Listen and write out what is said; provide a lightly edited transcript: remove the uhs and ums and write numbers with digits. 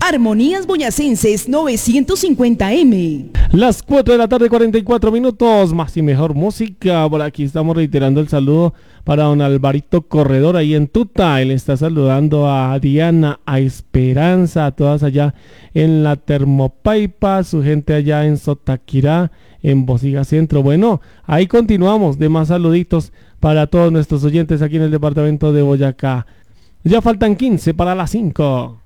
Armonías Boyacenses 950M. Las 4 de la tarde, 44 minutos, más y mejor música. Por aquí estamos reiterando el saludo para don Alvarito Corredor ahí en Tuta. Él está saludando a Diana, a Esperanza, a todas allá en la Termopaipa, su gente allá en Sotaquirá, en Bosiga Centro. Bueno, ahí continuamos de más saluditos para todos nuestros oyentes aquí en el departamento de Boyacá. Ya faltan 15 para las 5.